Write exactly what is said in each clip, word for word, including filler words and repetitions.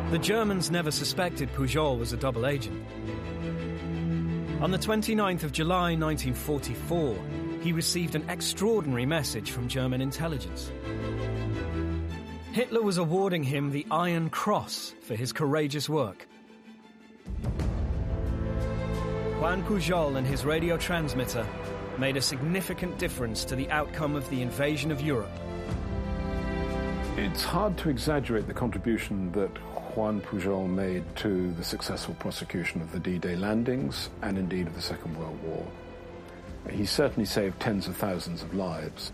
The Germans never suspected Pujol was a double agent. On the twenty-ninth of July nineteen forty-four, he received an extraordinary message from German intelligence. Hitler was awarding him the Iron Cross for his courageous work. Juan Pujol and his radio transmitter made a significant difference to the outcome of the invasion of Europe. It's hard to exaggerate the contribution that Juan Pujol made to the successful prosecution of the D-Day landings and indeed of the Second World War. He certainly saved tens of thousands of lives.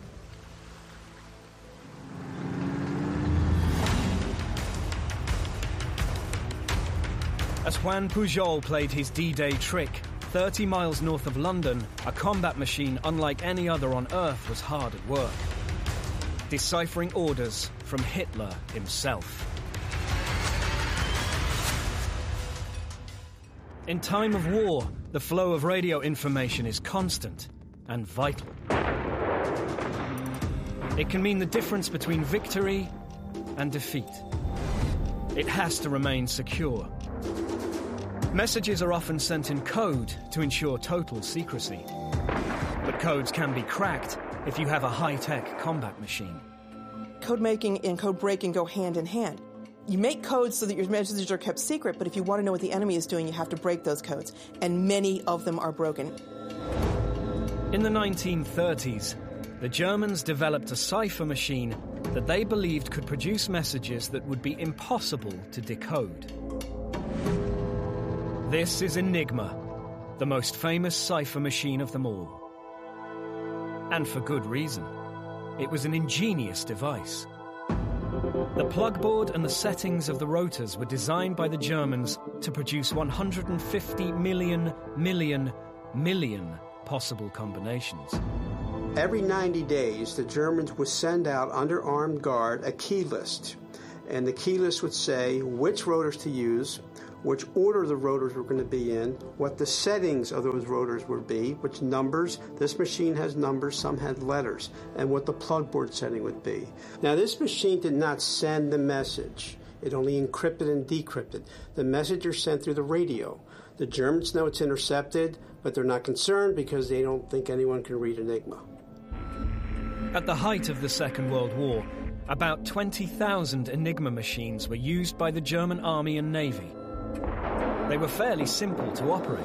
As Juan Pujol played his D-Day trick, thirty miles north of London, a combat machine unlike any other on Earth was hard at work, deciphering orders from Hitler himself. In time of war, the flow of radio information is constant and vital. It can mean the difference between victory and defeat. It has to remain secure. Messages are often sent in code to ensure total secrecy. But codes can be cracked if you have a high-tech combat machine. Code making and code breaking go hand in hand. You make codes so that your messages are kept secret, but if you want to know what the enemy is doing, you have to break those codes. And many of them are broken. In the nineteen thirties, the Germans developed a cipher machine that they believed could produce messages that would be impossible to decode. This is Enigma, the most famous cipher machine of them all. And for good reason. It was an ingenious device. The plug board and the settings of the rotors were designed by the Germans to produce one hundred fifty million, million, million possible combinations. Every ninety days, the Germans would send out under armed guard a key list. And the key list would say which rotors to use, which order the rotors were going to be in, what the settings of those rotors would be, which numbers, this machine has numbers, some had letters, and what the plug board setting would be. Now, this machine did not send the message. It only encrypted and decrypted. The message is sent through the radio. The Germans know it's intercepted, but they're not concerned because they don't think anyone can read Enigma. At the height of the Second World War, about twenty thousand Enigma machines were used by the German Army and Navy. They were fairly simple to operate.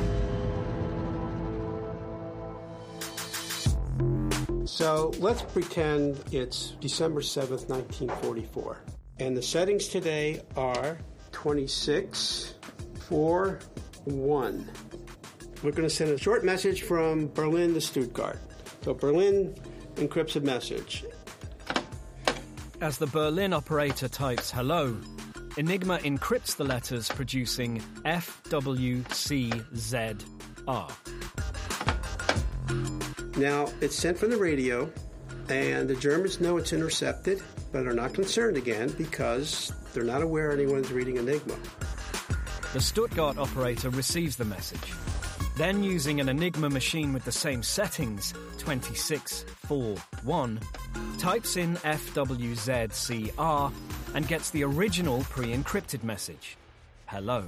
So let's pretend it's December seventh, nineteen forty-four. And the settings today are twenty-six, four, one. We're going to send a short message from Berlin to Stuttgart. So Berlin encrypts a message. As the Berlin operator types hello, Enigma encrypts the letters, producing F W C Z R. Now, it's sent from the radio, and the Germans know it's intercepted, but are not concerned again because they're not aware anyone's reading Enigma. The Stuttgart operator receives the message. Then, using an Enigma machine with the same settings, twenty-six four one, types in F W Z C R and gets the original pre-encrypted message, hello.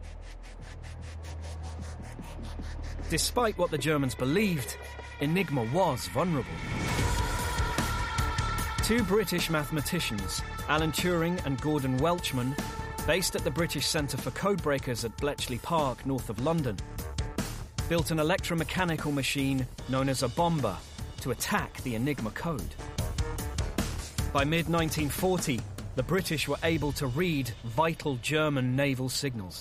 Despite what the Germans believed, Enigma was vulnerable. Two British mathematicians, Alan Turing and Gordon Welchman, based at the British Centre for Codebreakers at Bletchley Park, north of London, built an electromechanical machine known as a bomber to attack the Enigma code. By mid nineteen forty, the British were able to read vital German naval signals.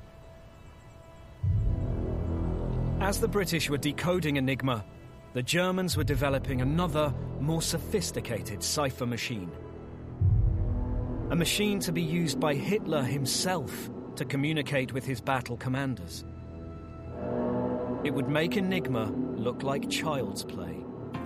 As the British were decoding Enigma, the Germans were developing another, more sophisticated cipher machine. A machine to be used by Hitler himself to communicate with his battle commanders. It would make Enigma look like child's play.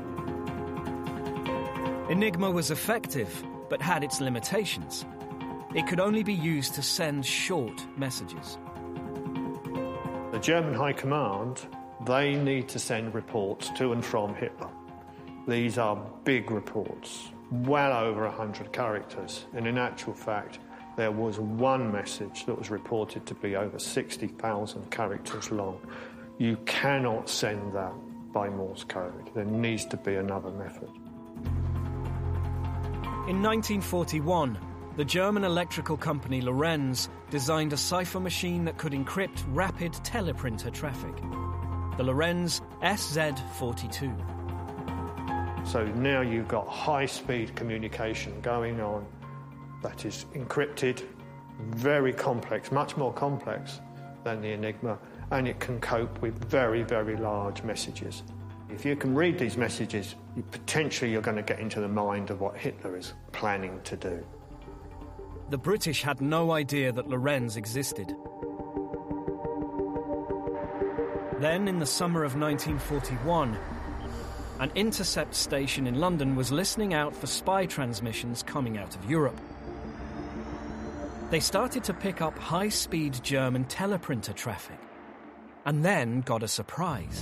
Enigma was effective, but had its limitations. It could only be used to send short messages. The German High Command, they need to send reports to and from Hitler. These are big reports, well over one hundred characters, and in actual fact, there was one message that was reported to be over sixty thousand characters long. You cannot send that by Morse code. There needs to be another method. In nineteen forty-one, the German electrical company Lorenz designed a cipher machine that could encrypt rapid teleprinter traffic. The Lorenz S Z forty-two. So now you've got high-speed communication going on that is encrypted, very complex, much more complex than the Enigma, and it can cope with very, very large messages. If you can read these messages, you, potentially you're going to get into the mind of what Hitler is planning to do. The British had no idea that Lorenz existed. Then, in the summer of nineteen forty-one, an intercept station in London was listening out for spy transmissions coming out of Europe. They started to pick up high-speed German teleprinter traffic, and then got a surprise.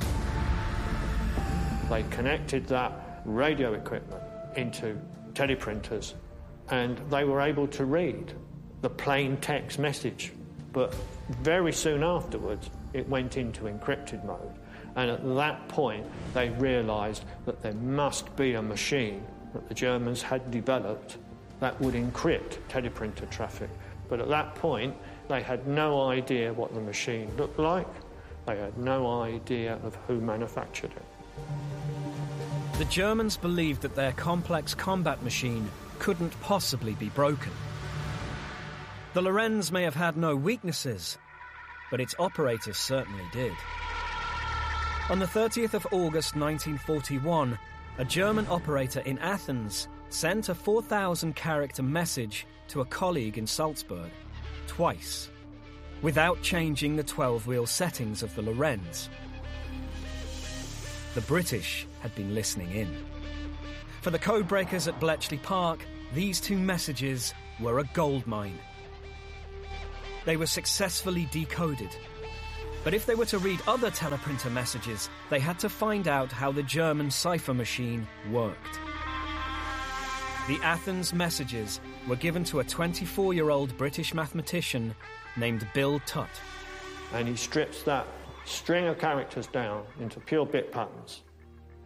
They connected that radio equipment into teleprinters, and they were able to read the plain text message. But very soon afterwards, it went into encrypted mode. And at that point, they realised that there must be a machine that the Germans had developed that would encrypt teleprinter traffic. But at that point, they had no idea what the machine looked like. They had no idea of who manufactured it. The Germans believed that their complex combat machine couldn't possibly be broken. The Lorenz may have had no weaknesses, but its operators certainly did. On the thirtieth of August nineteen forty-one, a German operator in Athens sent a four thousand character message to a colleague in Salzburg, twice, without changing the twelve-wheel settings of the Lorenz. The British had been listening in. For the codebreakers at Bletchley Park, these two messages were a goldmine. They were successfully decoded. But if they were to read other teleprinter messages, they had to find out how the German cipher machine worked. The Athens messages were given to a twenty-four-year-old British mathematician named Bill Tutt. And he strips that string of characters down into pure bit patterns.